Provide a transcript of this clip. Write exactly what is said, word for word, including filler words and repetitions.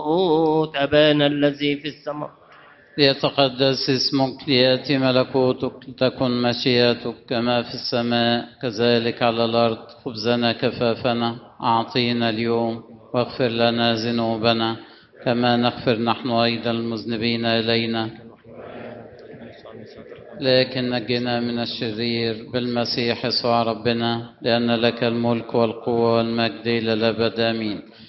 الملكوت. أبانا الذي في السماء، ليتقدس اسمك، ليأتي ملكوتك، لتكن مشيئتك كما في السماء كذلك على الأرض. خبزنا كفافنا أعطينا اليوم، واغفر لنا ذنوبنا كما نغفر نحن أيضا المذنبين إلينا، لكن نجنا من الشرير بالمسيح يسوع ربنا، لأن لك الملك والقوة والمجد إلى الأبد آمين.